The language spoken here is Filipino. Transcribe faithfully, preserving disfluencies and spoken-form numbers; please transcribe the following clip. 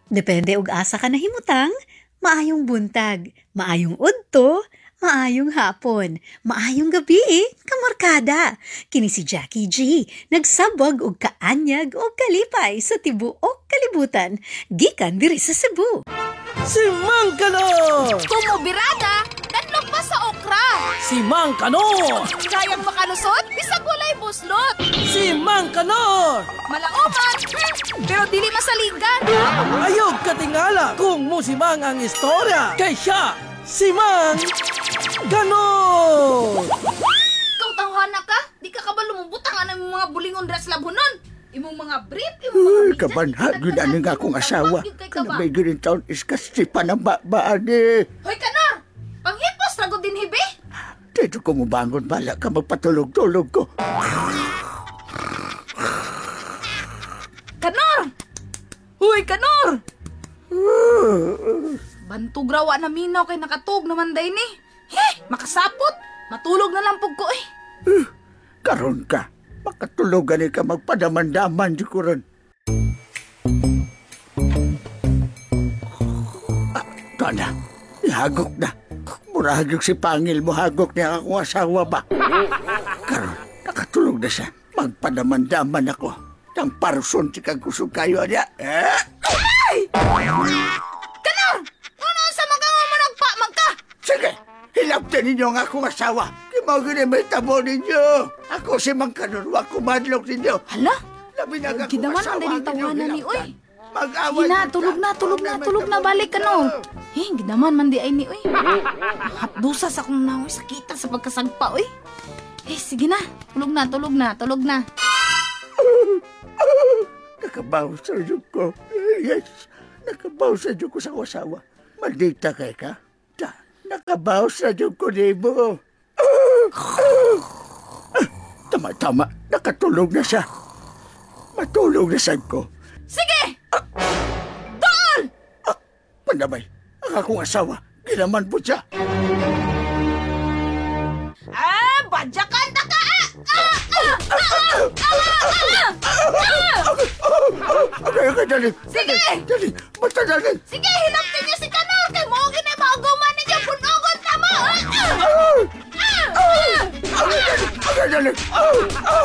Depende og asa ka nahimutang, maayong buntag, maayong udto, maayong hapon, maayong gabi, kamarkada. Kini si Jackie G, nagsabwag og kaanyag og kalipay sa tibuok kalibutan, gikan diri sa Cebu. Si Mang Kanor! Kumubirada, tanlog pa sa okra. Si Mang Kanor! Kayang makalusot, bisag walay buslot. Si Mang Kanor! Malauman, pero dili masaligan. Ayog katingala kung musimang ang istorya. Kay siya, si Mang Kanor! Ikaw tawhana ka, di ka kabalo mo butang ang mga bulingon dras labunon. Imong mga brief, imong mga Uy, bigas, kabanhag yun ano nga akong asawa. Yun kay Kana kaba. may ganun taon is kasi panambabaan eh. Hoy Kanor, panghipos ragod din hibi. Dito ko mubangon, bala ka magpatulog-tulog ko. Kanor! Hoy Kanor! Bantog rawa na minaw kay nakatug naman day ni. He, makasapot. Matulog na lang pug ko eh. Karon ka, makatulogan ka magpadaman-daman di ko ron. Ah, kana, ihagok na. Murahagok si Pangil mo, hagok niya akong asawa ba? Karon, nakatulog na siya. Magpadaman-daman ako. Ang parson si kagusog kayo niya. Eh? Kanor! Ano sa magawa mo nagpa magka? Sige, hilaptan ninyo ang akong asawa. Di mo ganyan may tabo ninyo. Ako si Mang Kanor, wa kumadlok ninyo. Hala? Labi na akong Gidaman asawa man din ang tawanan inyong ni Uy. hilaptan. Mag-away Hina, kita. tulog na, tulog na, tulog na, balik ka no. Eh, gidaman man di ay ni Uy. Hapdusa sa kong naoy, sakita sa pagkasagpa Uy. Eh, sige na, tulog na, tulog na, tulog na. Nakabaw sa diyog ko. Yes, nakabaw sa diyog ko sa asawa. Maldita kay ka. Ta, nakabaw sa diyog ko, Debo. Tama-tama, nakatulog na siya. Matulog na sad ko. Sige! Doon! Ah, pandamay, ang akong asawa, ginaman po siya. Ah, badyakan na ka! Ah! Ah! Ah! Ah! Ah! Ah! Okay, okay, dali. Sige! Dali, basta dali. Sige, hilaptin niyo si Kanor kay mo gina mauguman ninyo punugot na mo! Ah! Ah! Ah! Okay, dali, okay, dali.